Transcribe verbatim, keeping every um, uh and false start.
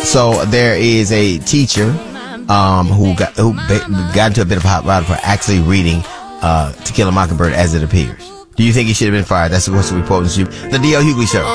So there is a teacher um, who got who got into a bit of a hot rod for actually reading uh, To Kill a Mockingbird as it appears. Do you think he should have been fired? That's what's the report. The D L Hughley Show.